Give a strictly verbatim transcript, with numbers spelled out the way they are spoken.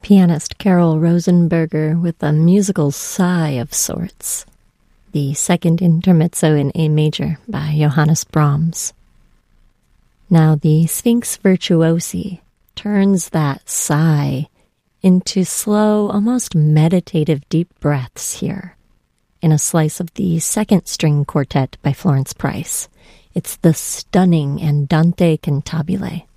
pianist Carol Rosenberger with a musical sigh of sorts. The second intermezzo in A major by Johannes Brahms. Now the Sphinx Virtuosi turns that sigh into slow, almost meditative deep breaths here in a slice of the second string quartet by Florence Price. It's the stunning Andante Cantabile.